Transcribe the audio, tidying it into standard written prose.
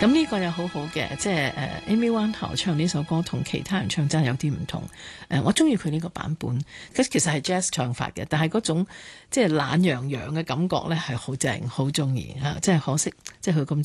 咁呢個又好好嘅，即係Amy Winehouse 唱呢首歌同其他人唱真係有啲唔同。我中意佢呢個版本，其實係 jazz 唱法嘅，但係嗰種即係懶洋洋嘅感覺咧係好正，好中意嚇。即係可惜，即係佢咁